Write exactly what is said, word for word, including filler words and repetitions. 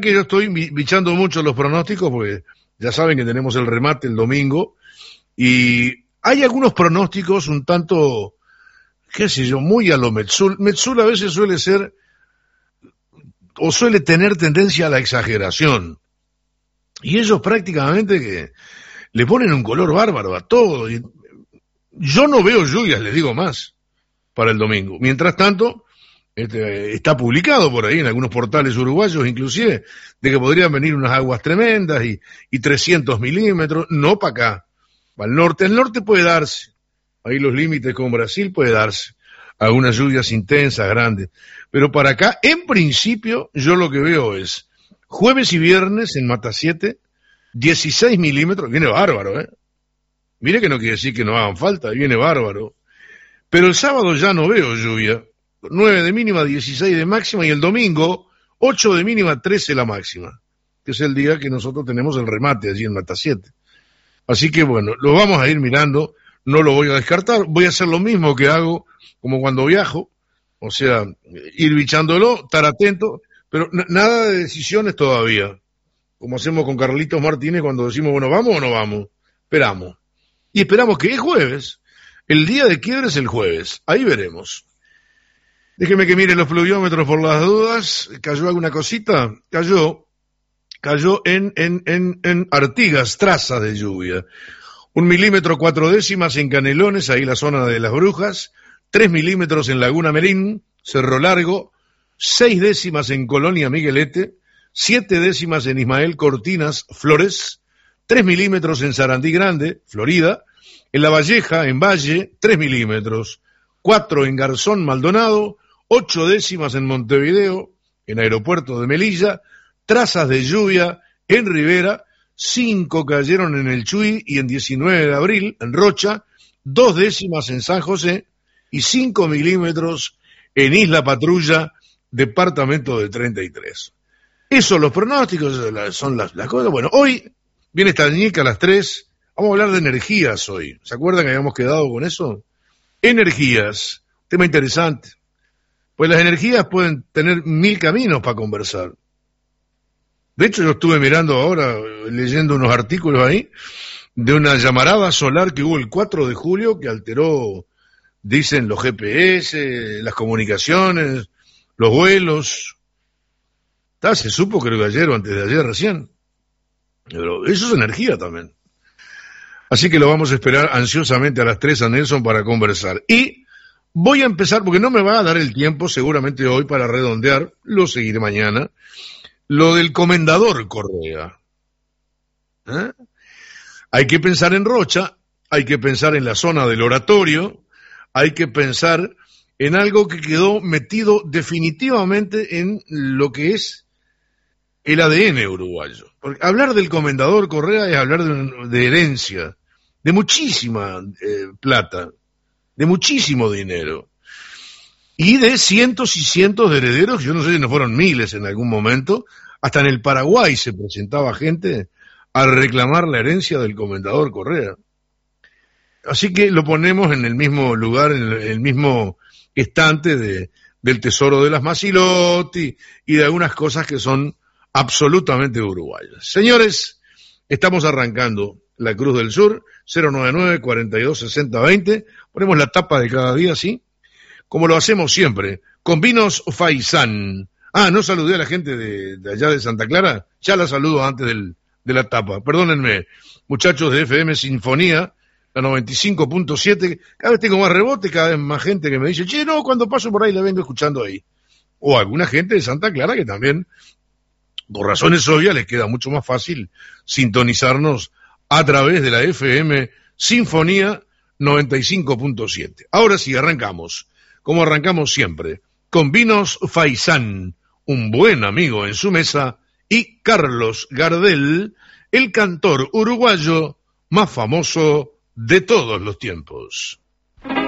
que yo estoy bichando mucho los pronósticos, porque ya saben que tenemos el remate el domingo, y hay algunos pronósticos un tanto, qué sé yo, muy a lo Metsul. Metsul a veces suele ser, o suele tener tendencia a la exageración, y ellos prácticamente que le ponen un color bárbaro a todo. Y yo no veo lluvias, les digo más, para el domingo. Mientras tanto, este, está publicado por ahí en algunos portales uruguayos, inclusive, de que podrían venir unas aguas tremendas y, y trescientos milímetros, no para acá, para el norte. El norte puede darse, ahí los límites con Brasil puede darse, algunas lluvias intensas, grandes. Pero para acá, en principio, yo lo que veo es jueves y viernes en Mata siete, dieciséis milímetros, viene bárbaro, ¿eh? Mire que no quiere decir que no hagan falta, viene bárbaro. Pero el sábado ya no veo lluvia, nueve de mínima, dieciséis de máxima, y el domingo, ocho de mínima, trece la máxima, que es el día que nosotros tenemos el remate allí en Mata siete. Así que bueno, lo vamos a ir mirando, no lo voy a descartar, voy a hacer lo mismo que hago como cuando viajo, o sea, ir bichándolo, estar atento, pero n- nada de decisiones todavía, como hacemos con Carlitos Martínez cuando decimos, bueno, ¿vamos o no vamos? Esperamos. Y esperamos que es jueves, el día de quiebre es el jueves, ahí veremos. Déjeme que mire los pluviómetros por las dudas, ¿cayó alguna cosita? Cayó, cayó en, en, en, en Artigas, trazas de lluvia. Un milímetro cuatro décimas en Canelones, ahí la zona de las Brujas, tres milímetros en Laguna Merín, Cerro Largo, seis décimas en Colonia Miguelete, siete décimas en Ismael Cortinas, Flores, tres milímetros en Sarandí Grande, Florida, en La Valleja, en Valle, tres milímetros, cuatro en Garzón, Maldonado, ocho décimas en Montevideo, en Aeropuerto de Melilla, trazas de lluvia en Rivera, cinco cayeron en el Chuy y en diecinueve de abril, en Rocha, dos décimas en San José y cinco milímetros en Isla Patrulla, departamento de treinta y tres. Esos los pronósticos, son las, las cosas. Bueno, hoy viene esta ñica a las tres, vamos a hablar de energías hoy. ¿Se acuerdan que habíamos quedado con eso? Energías, tema interesante. Pues las energías pueden tener mil caminos para conversar. De hecho, yo estuve mirando ahora, leyendo unos artículos ahí, de una llamarada solar que hubo el cuatro de julio, que alteró, dicen, los G P S, las comunicaciones, los vuelos. Ta, se supo, creo que ayer o antes de ayer recién. Pero eso es energía también. Así que lo vamos a esperar ansiosamente a las tres a Nelson para conversar. Y voy a empezar, porque no me va a dar el tiempo seguramente hoy para redondear, lo seguiré mañana, lo del comendador Correa. ¿Eh? Hay que pensar en Rocha, hay que pensar en la zona del oratorio, hay que pensar en algo que quedó metido definitivamente en lo que es el A D N uruguayo. Porque hablar del comendador Correa es hablar de, de herencia, de muchísima eh, plata, de muchísimo dinero, y de cientos y cientos de herederos, yo no sé si no fueron miles en algún momento, hasta en el Paraguay se presentaba gente a reclamar la herencia del comendador Correa. Así que lo ponemos en el mismo lugar, en el mismo estante de, del tesoro de las Masilotti y de algunas cosas que son absolutamente uruguayas. Señores, estamos arrancando La Cruz del Sur, cero noventa y nueve, cuarenta y dos, sesenta, veinte. Ponemos la tapa de cada día, ¿sí? Como lo hacemos siempre, con vinos Faisán. Ah, no saludé a la gente de, de allá de Santa Clara, ya la saludo antes del, de la tapa. Perdónenme, muchachos de F M Sinfonía, la noventa y cinco punto siete, cada vez tengo más rebote, cada vez más gente que me dice, che, no, cuando paso por ahí la vengo escuchando ahí. O alguna gente de Santa Clara que también, por razones obvias, les queda mucho más fácil sintonizarnos a través de la F M Sinfonía noventa y cinco punto siete. Ahora sí, arrancamos, como arrancamos siempre, con vinos Faisán, un buen amigo en su mesa, y Carlos Gardel, el cantor uruguayo más famoso de todos los tiempos.